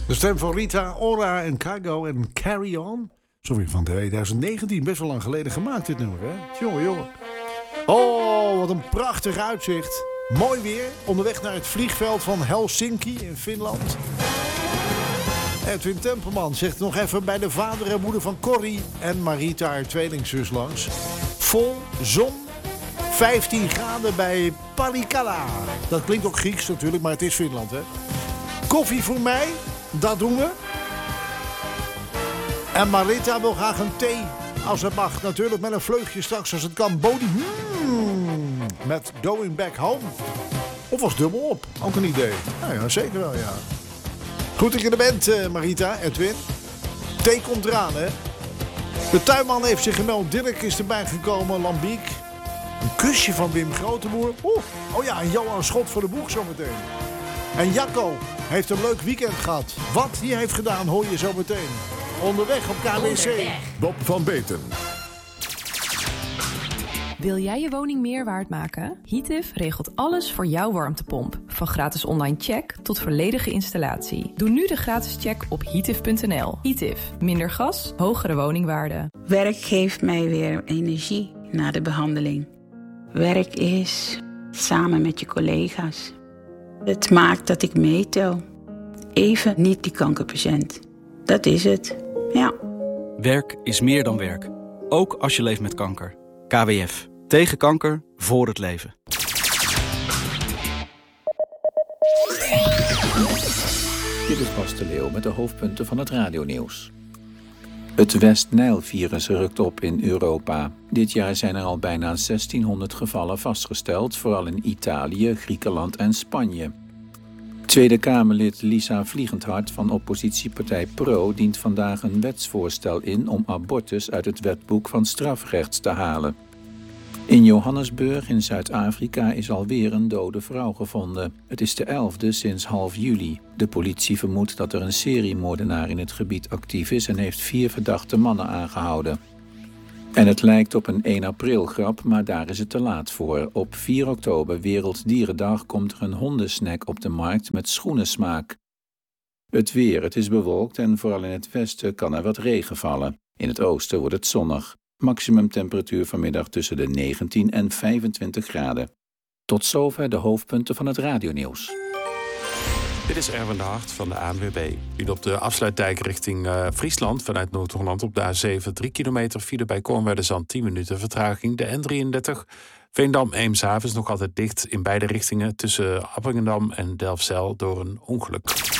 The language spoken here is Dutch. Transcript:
De stem van Rita Ora en Kygo en Carry On. Sorry, van 2019. Best wel lang geleden gemaakt dit nummer, hè? Jongen. Oh, wat een prachtig uitzicht. Mooi weer. Onderweg naar het vliegveld van Helsinki in Finland. Edwin Tempelman zegt nog even bij de vader en moeder van Corrie en Marita, haar tweelingzus, langs. Vol zon. 15 graden bij Palikala. Dat klinkt ook Grieks natuurlijk, maar het is Finland, hè? Koffie voor mij, dat doen we. En Marita wil graag een thee, als het mag. Natuurlijk met een vleugje straks, als het kan. Bodie met Going Back Home. Of was dubbel op, ook een idee. Nou ja, zeker wel, ja. Goed dat je er bent, Marita, Edwin. Thee komt eraan, hè? De tuinman heeft zich gemeld. Dirk is erbij gekomen, Lambiek. Een kusje van Wim Groteboer. Oh ja, en Johan Schot voor de boeg zometeen. En Jacco heeft een leuk weekend gehad. Wat hij heeft gedaan, hoor je zo meteen. Onderweg op KWC. Bob van Beten. Wil jij je woning meer waard maken? Heative regelt alles voor jouw warmtepomp. Van gratis online check tot volledige installatie. Doe nu de gratis check op heative.nl. Heative. Minder gas, hogere woningwaarde. Werk geeft mij weer energie na de behandeling. Werk is samen met je collega's. Het maakt dat ik meetel. Even niet die kankerpatiënt. Dat is het, ja. Werk is meer dan werk. Ook als je leeft met kanker. KWF. Tegen kanker, voor het leven. Dit is Bas de Leeuw met de hoofdpunten van het radionieuws. Het West-Nijl-virus rukt op in Europa. Dit jaar zijn er al bijna 1600 gevallen vastgesteld, vooral in Italië, Griekenland en Spanje. Tweede Kamerlid Lisa Vliegendhart van oppositiepartij PRO dient vandaag een wetsvoorstel in om abortus uit het wetboek van strafrecht te halen. In Johannesburg in Zuid-Afrika is alweer een dode vrouw gevonden. Het is de 11e sinds half juli. De politie vermoedt dat er een seriemoordenaar in het gebied actief is en heeft 4 verdachte mannen aangehouden. En het lijkt op een 1 april grap, maar daar is het te laat voor. Op 4 oktober, Werelddierendag, komt er een hondensnack op de markt met schoenensmaak. Het weer, het is bewolkt en vooral in het westen kan er wat regen vallen. In het oosten wordt het zonnig. Maximumtemperatuur vanmiddag tussen de 19 en 25 graden. Tot zover de hoofdpunten van het radionieuws. Dit is Erwin de Hart van de ANWB. Die op de afsluitdijk richting Friesland vanuit Noord-Holland op de A7 3 kilometer file bij Kornwerderzand 10 minuten vertraging. De N33 Veendam-Eemshaven is nog altijd dicht in beide richtingen tussen Appingedam en Delfzijl door een ongeluk.